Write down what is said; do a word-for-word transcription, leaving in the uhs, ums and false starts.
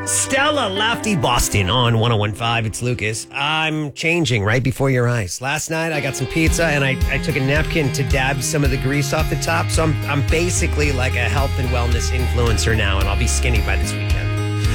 Stella Lafty Boston on one oh one point five. It's Lucas. I'm changing right before your eyes. Last night I got some pizza and I, I took a napkin to dab some of the grease off the top. So I'm I'm basically like a health and wellness influencer now, and I'll be skinny by this weekend.